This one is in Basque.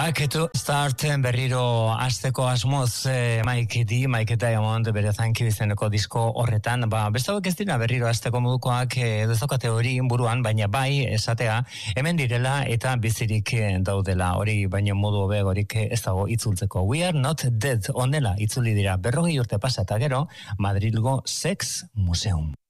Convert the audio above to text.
Back to Start berriro asteko asmoz Mike eta Diamond bere Thank You izeneko disko horretan, beste hauek ez dira berriro asteko modukoak dezokate hori buruan, baina bai esatea hemen direla eta bizirik daudela, hori baino modu hobeagorik ez dago itzultzeko. We are not dead, honela itzuli dira 40 urte pasa eta gero Madrilgo Sex Museum.